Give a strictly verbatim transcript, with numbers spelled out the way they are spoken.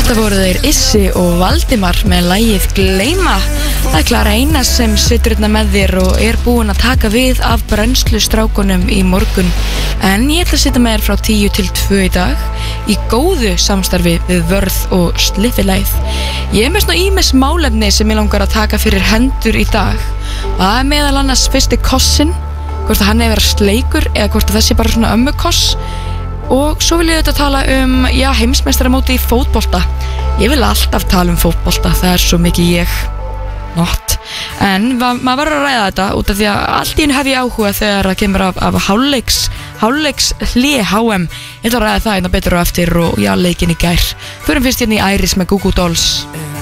Þetta voru þeir Issi og Valdimar með lagið Gleyma. Það er Klara Einars sem situr hérna með þér og er búin að taka við af brennslustrákunum í morgun. En ég ætla að sitja með þér frá tíu til tvö í dag í góðu samstarfi við Vörð og Sliffilæð. Ég er með svona ýmis málefni sem ég langar að taka fyrir hendur í dag. Það er meðal annars fyrsti kossinn, hvort að hann er verið sleikur eða hvort að þessi bara svona ömmukoss. Og svo vil ég auðvitað tala um, já, heimsmeistaramóti í fótbolta. Ég vil alltaf tala um fótbolta, það er svo mikið ég not. En ma maður verður að ræða þetta út af því að allt í einu hef ég áhuga þegar það kemur af, af hálfleiks, hálfleiks hlé H M. Ég ætla að ræða það einna betur á eftir og já, leikinn í gær. Förum fyrst hérna í Iris með Goo Goo Dolls.